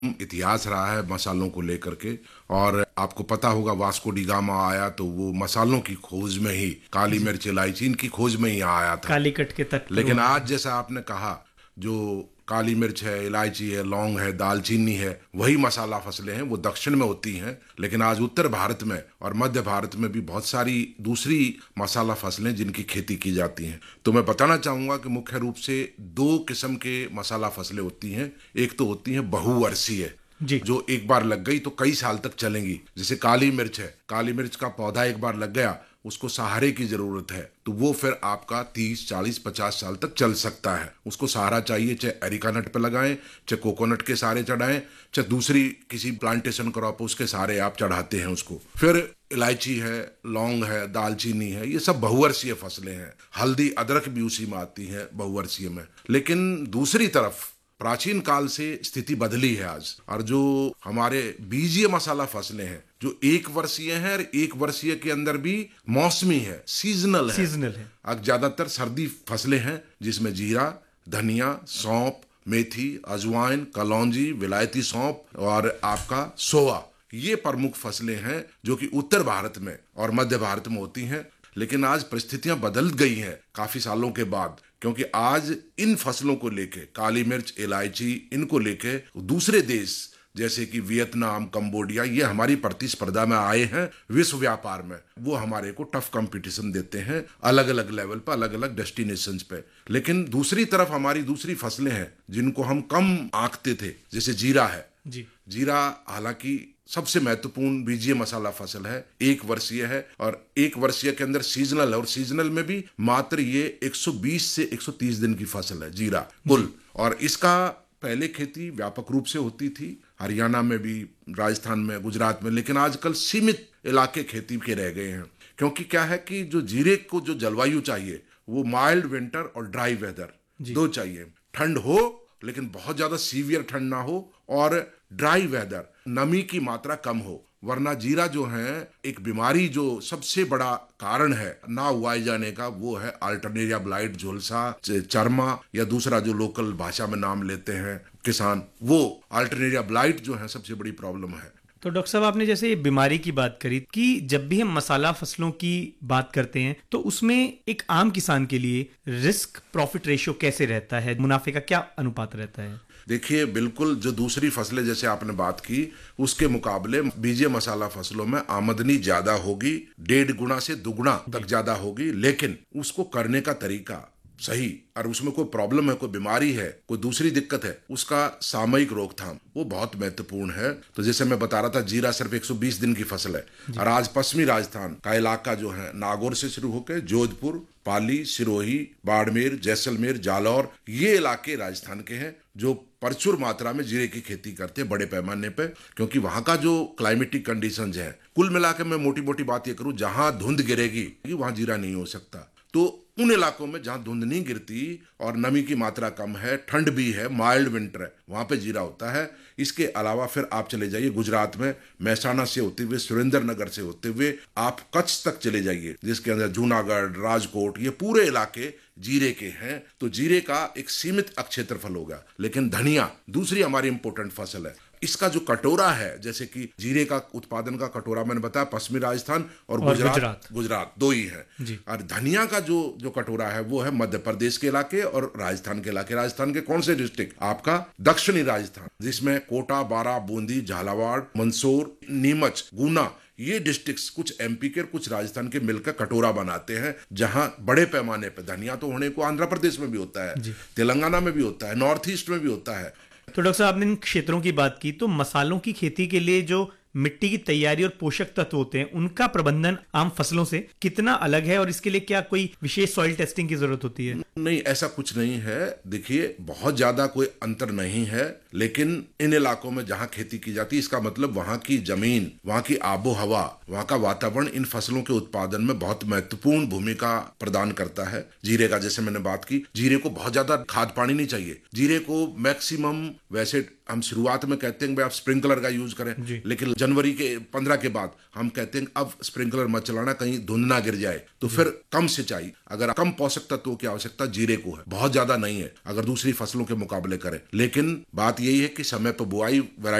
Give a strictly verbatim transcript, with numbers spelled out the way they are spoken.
इतिहास रहा है मसालों को लेकर के। और आपको पता होगा वास्को डी गामा आया तो वो मसालों की खोज में ही, काली मिर्च इलायची इनकी खोज में ही आया था, कालीकट के तट पर। लेकिन आज जैसा आपने कहा, जो काली मिर्च है, इलायची है, लौंग है, दालचीनी है, वही मसाला फसलें हैं, वो दक्षिण में होती हैं। लेकिन आज उत्तर भारत में और मध्य भारत में भी बहुत सारी दूसरी मसाला फसलें जिनकी खेती की जाती हैं। तो मैं बताना चाहूँगा कि मुख्य रूप से दो किस्म के मसाला फसलें होती हैं। एक तो होती हैं बहुवर्षीय, जो एक बार लग गई तो कई साल तक चलेंगी। जैसे काली मिर्च है, काली मिर्च का पौधा एक बार लग गया, उसको सहारे की जरूरत है, तो वो फिर आपका तीस चालीस पचास साल तक चल सकता है। उसको सहारा चाहिए, चाहे एरिका नट पे लगाएं, चाहे कोकोनट के सहारे चढ़ाएं, चाहे दूसरी किसी प्लांटेशन क्रॉप उसके सहारे आप चढ़ाते हैं उसको। फिर इलायची है, लौंग है, दालचीनी है, ये सब बहुवर्षीय फसलें हैं। हल्दी अदरक भी उसी में आती है बहुवर्षीय में। लेकिन दूसरी तरफ प्राचीन काल से स्थिति बदली है आज, और जो हमारे बीजीय मसाला फसलें हैं जो एक वर्षीय हैं और एक वर्षीय के अंदर भी मौसमी है, सीजनल है, सीजनल है। अब ज्यादातर सर्दी फसलें हैं, जिसमें जीरा, धनिया, सौंफ, मेथी, अजवाइन, कलौंजी, विलायती सौंफ और आपका सोआ, ये प्रमुख फसलें हैं जो कि उत्तर भारत में और मध्य भारत में होती हैं। लेकिन आज परिस्थितियां बदल गई हैं काफी सालों के बाद, क्योंकि आज इन फसलों को लेके, काली मिर्च, इलायची, इनको लेके दूसरे देश जैसे कि वियतनाम, कंबोडिया, ये हमारी प्रतिस्पर्धा में आए हैं विश्व व्यापार में। वो हमारे को टफ कंपटीशन देते हैं अलग अलग लेवल पर, अलग अलग डेस्टिनेशंस पे। लेकिन दूसरी तरफ हमारी दूसरी फसलें हैं जिनको हम कम आंकते थे, जैसे जीरा है जी। जीरा हालांकि सबसे महत्वपूर्ण बीजीय मसाला फसल है, एक वर्षीय है और एक वर्षीय के अंदर सीजनल है, और सीजनल में भी मात्र ये एक सौ बीस से एक सौ तीस दिन की फसल है जीरा कुल। और इसका पहले खेती व्यापक रूप से होती थी, हरियाणा में भी, राजस्थान में, गुजरात में, लेकिन आजकल सीमित इलाके खेती के रह गए हैं। क्योंकि क्या है कि जो जीरे को जो जलवायु चाहिए वो माइल्ड विंटर और ड्राई वेदर दो चाहिए। ठंड हो लेकिन बहुत ज्यादा सीवियर ठंड ना हो, और ड्राई वेदर, नमी की मात्रा कम हो। वरना जीरा जो है एक बीमारी जो सबसे बड़ा कारण है ना उगाए जाने का, वो है अल्टरनेरिया ब्लाइट, झुलसा, चरमा, या दूसरा जो लोकल भाषा में नाम लेते हैं किसान, वो अल्टरनेरिया ब्लाइट जो है सबसे बड़ी प्रॉब्लम है। तो डॉक्टर साहब, आपने जैसे ये बीमारी की बात करी कि जब भी हम मसाला फसलों की बात करते हैं तो उसमें एक आम किसान के लिए रिस्क प्रॉफिट रेशियो कैसे रहता है, मुनाफे का क्या अनुपात रहता है? देखिए, बिल्कुल जो दूसरी फसलें जैसे आपने बात की उसके मुकाबले बीजीय मसाला फसलों में आमदनी ज्यादा होगी, डेढ़ गुना से दुगुना तक ज्यादा होगी। लेकिन उसको करने का तरीका सही, और उसमें कोई प्रॉब्लम है, कोई बीमारी है, कोई दूसरी दिक्कत है, उसका सामयिक रोकथाम वो बहुत महत्वपूर्ण है। तो जैसे मैं बता रहा था, जीरा सिर्फ एक सौ बीस दिन की फसल है, और आज पश्चिमी राजस्थान का इलाका जो है नागौर से शुरू होकर जोधपुर, पाली, सिरोही, बाड़मेर, जैसलमेर, जालौर, ये इलाके राजस्थान के हैं जो प्रचुर मात्रा में जीरे की खेती करते हैं बड़े पैमाने पे। क्योंकि वहां का जो क्लाइमेटिक कंडीशंस है, कुल मिलाकर मैं मोटी मोटी बात ये करूं, जहां धुंध गिरेगी वहां जीरा नहीं हो सकता। तो उन इलाकों में जहां धुंध नहीं गिरती और नमी की मात्रा कम है, ठंड भी है, माइल्ड विंटर है, वहां पे जीरा होता है। इसके अलावा फिर आप चले जाइए गुजरात में, महसाना से होते हुए, सुरेंद्रनगर से होते हुए आप कच्छ तक चले जाइए, जिसके अंदर जूनागढ़, राजकोट, ये पूरे इलाके जीरे के हैं। तो जीरे का एक सीमित क्षेत्रफल होगा। लेकिन धनिया दूसरी हमारी इंपोर्टेंट फसल है। इसका जो कटोरा है, जैसे कि जीरे का उत्पादन का कटोरा मैंने बताया पश्चिमी राजस्थान और, और गुजरात, गुजरात गुजरात दो ही है। और धनिया का जो जो कटोरा है वो है मध्य प्रदेश के इलाके और राजस्थान के इलाके। राजस्थान के कौन से डिस्ट्रिक्ट? आपका दक्षिणी राजस्थान, जिसमें कोटा, बारा, बूंदी, झालावाड़, मंदसौर, नीमच, गुना, ये डिस्ट्रिक्ट्स कुछ एमपी के, कुछ राजस्थान के मिलकर कटोरा बनाते हैं, जहां बड़े पैमाने पर धनिया तो होने को आंध्र प्रदेश में भी होता है, तेलंगाना में भी होता है, नॉर्थ ईस्ट में भी होता है। तो डॉक्टर साहब, आपने इन क्षेत्रों की बात की, तो मसालों की खेती के लिए जो मिट्टी की तैयारी और पोषक तत्व होते हैं, उनका प्रबंधन आम फसलों से कितना अलग है, और इसके लिए क्या कोई विशेष सॉइल टेस्टिंग की जरूरत होती है? नहीं, ऐसा कुछ नहीं है। देखिए, बहुत ज्यादा कोई अंतर नहीं है, लेकिन इन इलाकों में जहां खेती की जाती है, इसका मतलब वहां की जमीन, वहां की आबो हवा, वहां का वातावरण इन फसलों के उत्पादन में बहुत महत्वपूर्ण भूमिका प्रदान करता है। जीरे का जैसे मैंने बात की, जीरे को बहुत ज्यादा खाद पानी नहीं चाहिए। जीरे को मैक्सिमम, वैसे हम शुरुआत में कहते हैं भाई आप स्प्रिंकलर का यूज करें, लेकिन जनवरी के पंद्रह के बाद हम कहते हैं अब स्प्रिंकलर मत चलाना, कहीं धुंध ना गिर जाए। तो फिर कम सिंचाई, अगर कम पोषक तत्वों की आवश्यकता जीरे को है, बहुत ज्यादा नहीं है अगर दूसरी फसलों के मुकाबले करें। लेकिन बात बात यही है कि समय पर बुआई